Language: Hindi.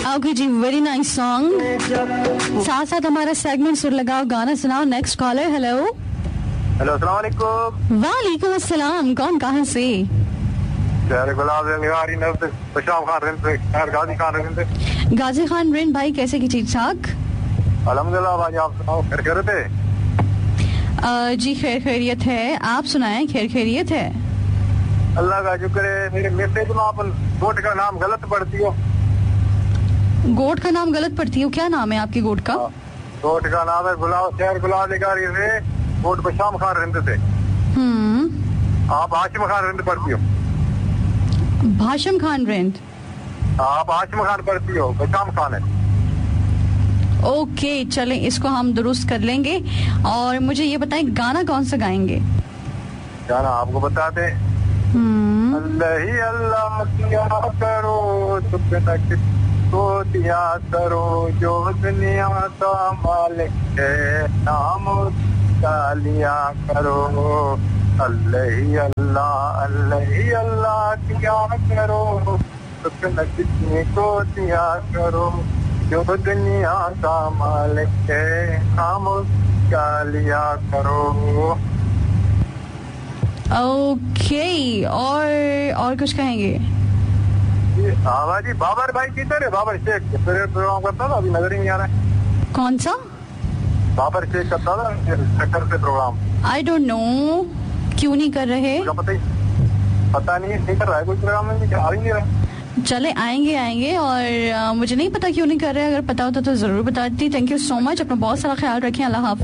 ओके जी, वेरी नाइस सॉन्ग। साथ साथ हमारा सेगमेंट सुर लगाओ गाना सुनाओ। Next collar. हेलो हेलो, अस्सलाम वालेकुम। वालेकुम अस्सलाम। कौन कहाँ से? गाजी खान रिंद भाई, कैसे की ठीक ठाक? अल्हम्दुलिल्लाह भाई, आप सुनाओ, खैर थे? जी खैर खैरियत है, आप सुनाएं। खैर खैरियत है, अल्लाह का शुक्र है। मेरे मैसेज में आप गोट का नाम गलत पढ़ती हो। गोट का नाम गलत पढ़ती हो? क्या नाम है आपकी गोट का? गोट का नाम है गुलाब, शहर गुलाब लेकर से गोट बशाम खान रिंद से। आप हाशिम खान रिंद पढ़ती हो। भाशम खान रिंद? आप हाशिम खान पढ़ती हो, बशाम खान है। ओके, चलें, इसको हम दुरुस्त कर लेंगे। और मुझे ये बताएं, गाना कौन सा गाएंगे? गाना आपको बताते। अल्लाह ही अल्लाह किया करो, तुम को दिया करो, जो दुनिया का मालिक है, नाम उसका लिया करो। अल्लाह ही अल्लाह किया करो, तुम को दिया करो, जो दुनिया का मालिक है, नाम उसका लिया करो। ओके, और कुछ कहेंगे? हाँ जी, बाबर भाई किधर है? बाबर शेख प्रोग्राम करता था, अभी नजर ही नहीं आ रहा है। कौन सा? बाबर शेख करता था सेक्टर से प्रोग्राम। आई डोंट नो, क्यों नहीं कर रहे? पता नहीं कर रहा है कोई प्रोग्राम में, आ ही नहीं रहा। चले, आएंगे और मुझे नहीं पता क्यों नहीं कर रहे। अगर पता होता तो जरूर बताती। थैंक यू सो मच, अपना बहुत सारा ख्याल रखें। अल्लाह हाफ़िज़।